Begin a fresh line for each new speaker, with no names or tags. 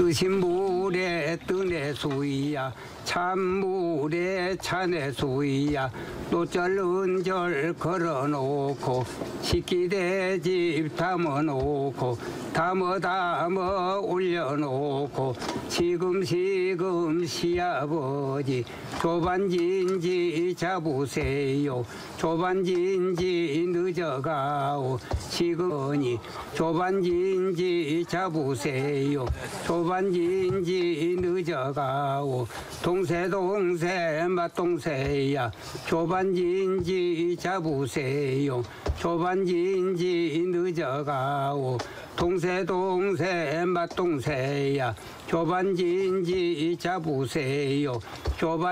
뜨신 물에 뜨내 수이야 찬물에 차내 수이야 노절은절 걸어놓고 식기대집 담아놓고 담아 올려놓고 시금시금 시아버지 조반진지 잡으세요 조반진지 늦어가오 시금니 조반진지 잡으세요 조반진지 늦어가오 동세 맛동세야 조반진지 잡으세요 조반진지 늦어가오 동세 맛동세야 조반진지 잡으세요 조반